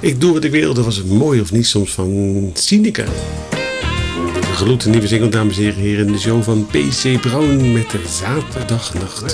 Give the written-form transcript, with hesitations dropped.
Ik doe wat ik wil, dat was het mooi of niet soms van Sineke. Een gloednieuwe single, dames en heren, hier in de show van PC Brown met de Zaterdagnacht.